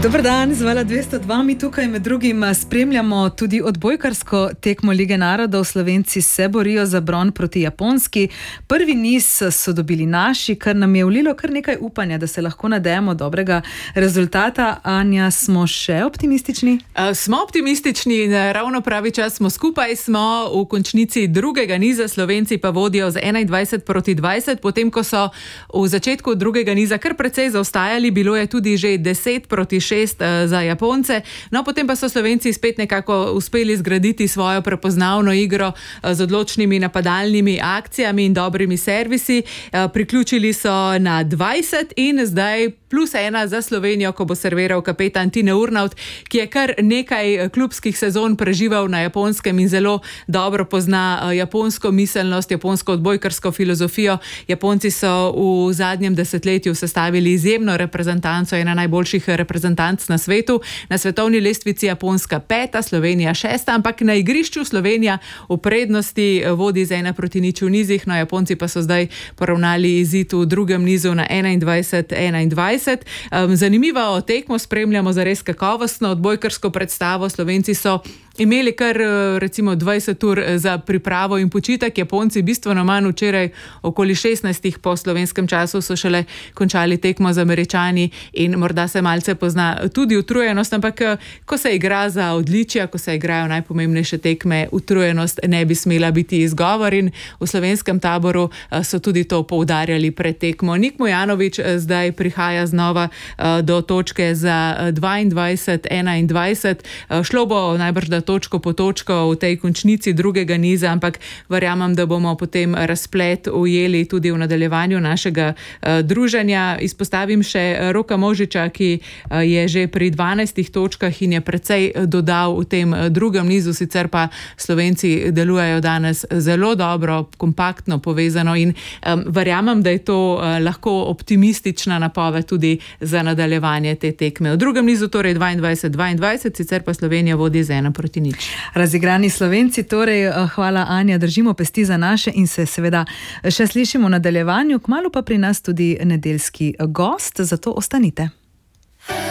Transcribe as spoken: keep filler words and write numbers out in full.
Dober dan, z Vala dvesto dva. Mi tukaj med drugim spremljamo tudi odbojkarsko tekmo Lige narodov. Slovenci se borijo za bron proti Japonski. Prvi niz so dobili naši, kar nam je vlilo kar nekaj upanja, da se lahko nadejamo dobrega rezultata. Anja, smo še optimistični? Uh, smo optimistični in ravno pravi čas smo skupaj. Smo v končnici drugega niza, Slovenci pa vodijo z enaindvajset proti dvajset, potem ko so v začetku drugega niza kar precej zaostajali, bilo je tudi že deset proti šest za Japonce. No, potem pa so Slovenci spet nekako uspeli zgraditi svojo prepoznavno igro z odločnimi napadalnimi akcijami in dobrimi servisi. Priključili so na dvajset in zdaj plus ena za Slovenijo, ko bo serviral kapetan Tine Urnaut, ki je kar nekaj klubskih sezon preživel na Japonskem in zelo dobro pozna japonsko miselnost, japonsko odbojkarsko filozofijo. Japonci so v zadnjem desetletju sestavili izjemno reprezentanco, ena najboljših reprezentanc na svetu. Na svetovni lestvici Japonska peta, Slovenija šesta, ampak na igrišču Slovenija v prednosti vodi z ena proti nič v nizih, no Japonci pa so zdaj poravnali izid v drugem nizu na enaindvajset enaindvajset. Zanimivo tekmo spremljamo, zares kakovostno odbojkarsko predstavo. Slovenci so imeli kar recimo dvajset ur za pripravo in počitek, Japonci bistveno manj, včeraj okoli šestnajstih po slovenskem času so šele končali tekmo z Američani in morda se malce pozna tudi utrujenost, ampak ko se igra za odličja, ko se igrajo najpomembnejše tekme, utrujenost ne bi smela biti izgovor in v slovenskem taboru so tudi to poudarjali pred tekmo. Nik Mujanović zdaj prihaja znova do točke za dvaindvajset enaindvajset. Šlo bo najbrž da točko po točko v tej končnici drugega niza, ampak verjamem, da bomo potem razplet ujeli tudi v nadaljevanju našega uh, druženja. Izpostavim še Roka Možiča, ki uh, je že pri dvanajstih točkah in je precej dodal v tem drugem nizu, sicer pa Slovenci delujejo danes zelo dobro, kompaktno povezano in um, verjamem, da je to uh, lahko optimistična napoved tudi za nadaljevanje te tekme. V drugem nizu torej dvaindvajset dvaindvajset, sicer pa Slovenija vodi z ena proti nič. Razigrani Slovenci, torej hvala Anja, držimo pesti za naše in se seveda še slišimo v nadaljevanju, kmalu pa pri nas tudi nedeljski gost, zato ostanite.